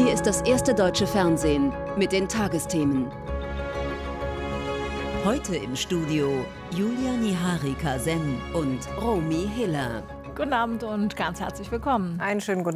Hier ist das erste deutsche Fernsehen mit den Tagesthemen. Heute im Studio Julia Niharika Sen und Romy Hiller. Guten Abend und ganz herzlich willkommen. Einen schönen guten